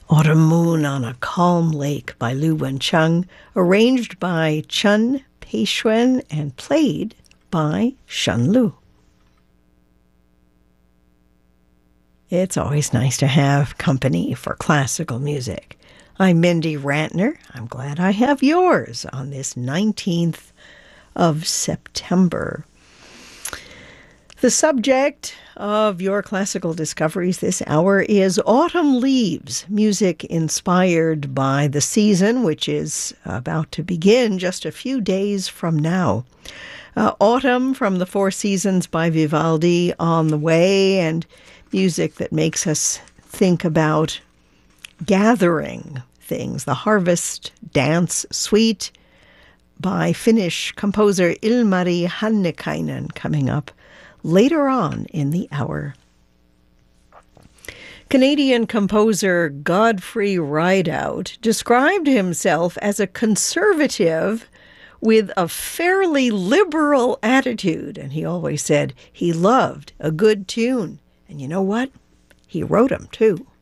Autumn Moon on a Calm Lake by Lu Wencheng, arranged by Chen Peixuan and played by Shen Lu. It's always nice to have company for classical music. I'm Mindy Rantner. I'm glad I have yours on this 19th of September. The subject of your classical discoveries this hour is Autumn Leaves, music inspired by the season, which is about to begin just a few days from now. Autumn from the Four Seasons by Vivaldi on the way, and music that makes us think about gathering things. The Harvest Dance Suite by Finnish composer Ilmari Hannikainen coming up later on in the hour. Canadian composer Godfrey Rideout described himself as a conservative with a fairly liberal attitude, and he always said he loved a good tune. And you know what? He wrote them too.